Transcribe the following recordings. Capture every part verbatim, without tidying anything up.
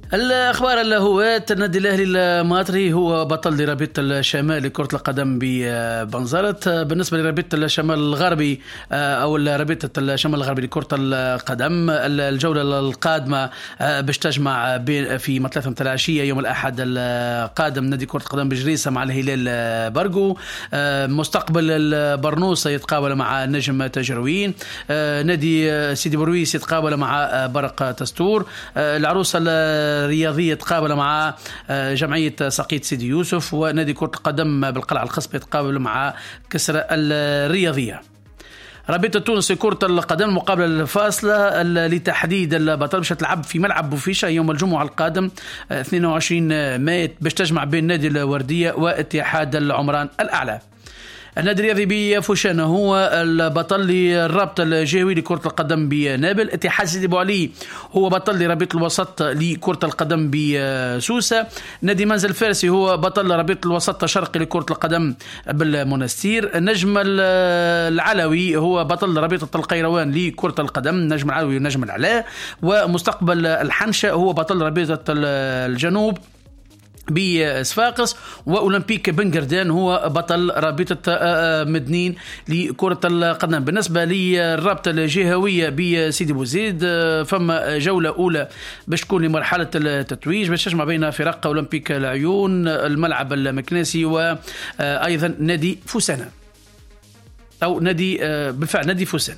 الأخبار الهواة. النادي الأهلي الماطري هو بطل لرابطة الشمال لكرة القدم ببنزرت. بالنسبة لرابطة الشمال الغربي أو رابطة الشمال الغربي لكرة القدم، الجولة القادمة باش تجمع في مطلثة متاع العشية يوم الأحد القادم نادي كرة القدم بجريسة مع الهلال برقو. مستقبل البرنوسة يتقابل مع نجم تجروين. نادي سيدي برويس يتقابل مع برق تستور. العروسة الرياضية تقابل مع جمعية سقيط سيدي يوسف. ونادي كرة القدم بالقلعة الخصبة يتقابل مع كسرة الرياضية. رابطة تونس لكرة القدم المقابلة الفاصلة لتحديد البطل باش تلعب في ملعب بوفيشة يوم الجمعة القادم اثنين وعشرين مايو باش تجمع بين نادي الوردية واتحاد العمران الأعلى. النادي الرياضي بفوشان هو البطل للرابطة الجهوي لكرة القدم بنابل. اتحاد سيدي بوعلي هو بطل لرابطة الوسط لكرة القدم بسوسة. نادي منزل فارسي هو بطل لرابطة الوسط الشرقي لكرة القدم بالمنستير. النجم العلوي هو بطل لرابطة القيروان لكرة القدم، نجم العلوي ونجم العلاء. ومستقبل الحنشة هو بطل رابطة الجنوب بصفاقس. وأولمبيك بن قردان هو بطل رابطة مدنين لكرة القدم. بالنسبة للرابطة الجهوية بسيدي بوزيد فما جولة أولى باش تكون لمرحلة التتويج باش تجمع بين فرق أولمبيك العيون، الملعب المكناسي، وأيضا نادي فوسانة أو نادي بالفعل نادي فوسان.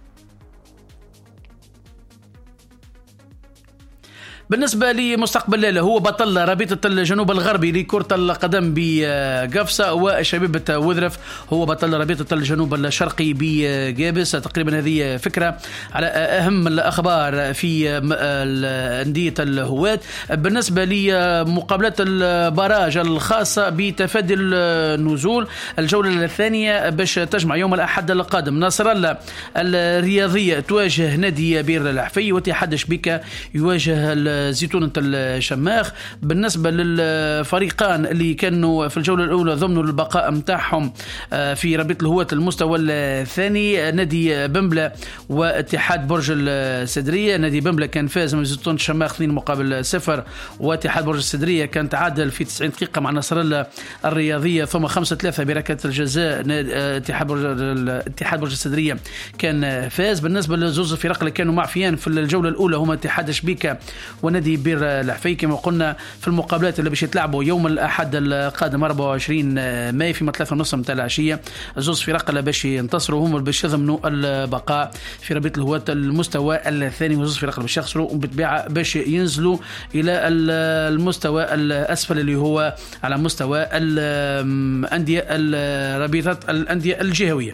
بالنسبة لمستقبل لاله هو بطل رابطة الجنوب الغربي لكرة القدم بقفصة. وشبيبة وذرف هو بطل رابطة الجنوب الشرقي بقابس. تقريبا هذه فكرة على أهم الأخبار في أندية الهواة. بالنسبة لمقابلات البراج الخاصة بتفادي النزول، الجولة الثانية باش تجمع يوم الأحد القادم. نصر الله الرياضية تواجه نادي بير الحفي، واتحاد شبيكة يواجه زيتونة الشماخ. بالنسبة للفريقان اللي كانوا في الجولة الأولى ضمنوا البقاء متاعهم في رابطة الهواة المستوى الثاني، نادي بمبلة واتحاد برج السدرية. نادي بمبلة كان فاز من زيتونة الشماخ اثنين مقابل صفر، واتحاد برج السدرية كان تعادل في تسعين دقيقة مع نصر الله الرياضية، ثم خمسة ثلاثة بركة الجزاء. اتحاد برج اتحاد برج السدرية كان فاز. بالنسبة للزوز الفرق اللي كانوا معفيان في الجولة الأولى هما اتحاد شبيكة ونادي بير الحفي. كما قلنا في المقابلات اللي باش يتلعبوا يوم الأحد القادم أربعة وعشرين مايو في ثلاثة ونص متاع العشية، زوز فرق اللي باش ينتصروا هم باش يضمنوا البقاء في رابطة الهواة المستوى الثاني، وزوز فرق اللي باش يخسروا وبالطبيعة باش ينزلوا إلى المستوى الأسفل اللي هو على مستوى الأندية رابطة الأندية الجهوية.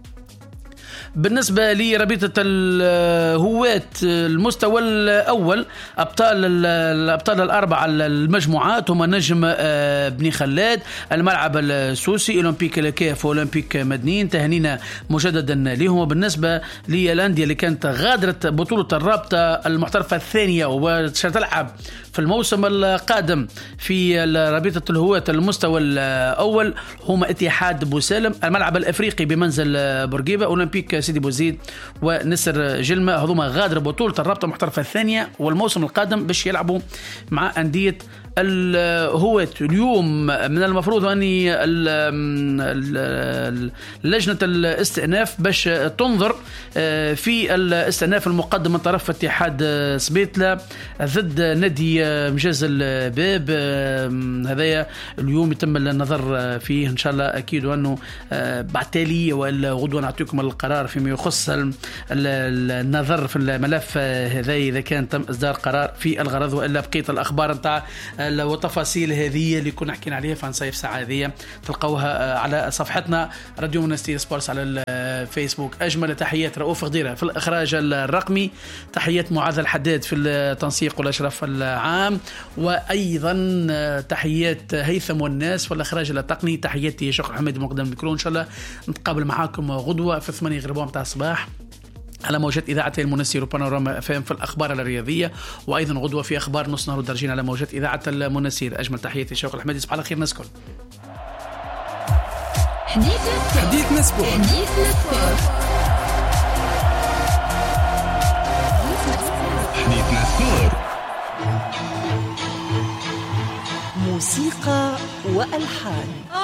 بالنسبة لرابطة الهواة المستوى الأول، أبطال الأبطال الأربعة المجموعات هم نجم بني خلاد، الملعب السوسي، أولمبيك الكاف وأولمبيك مدنين. تهنينا مجددا لهم. وبالنسبة للأندية اللي كانت غادرت بطولة الرابطة المحترفة الثانية وستلعب في الموسم القادم في رابطة الهواة المستوى الأول هم اتحاد بوسالم، الملعب الأفريقي بمنزل بورقيبة، أولمبيك سيدي بوزيد ونسر جلمة. هذوما غادر بطولة الرابطة المحترفة الثانية والموسم القادم باش يلعبوا مع أندية الهواة. اليوم من المفروض أني لجنة الاستئناف باش تنظر في الاستئناف المقدم من طرف اتحاد سبيتلا ضد نادي مجاز الباب. هذايا اليوم يتم النظر فيه إن شاء الله أكيد، وأنه بعد تالي ولا غدوة نعطيكم القرار فيما يخص النظر في الملف هذا إذا كان تم إصدار قرار في الغرض، وإلا بقية الأخبار نتاع وتفاصيل هذه اللي كنا حكينا عليها في نصيف ساعة هذه تلقوها على صفحتنا راديو منستير سبورتس على الفيسبوك. أجمل تحيات رؤوف غديرة في الإخراج الرقمي، تحيات معاذ الحداد في التنسيق والأشراف العام، وأيضا تحيات هيثم والناس في الإخراج التقني. تحياتي شكر حميد مقدم الميكرو. إن شاء الله نتقابل معاكم غدوة في ثمانية غربوة متاع الصباح على موجات إذاعة المنسير وبانوراما فهم في الأخبار الرياضية، وأيضا غدوة في أخبار نص نهار ودرجين على موجات إذاعة المنسير. أجمل تحياتي شوقي الحميدي. صباح الخير ناس كل. حديثنا سبورت. حديثنا سبورت. حديثنا سبورت. موسيقى وألحان.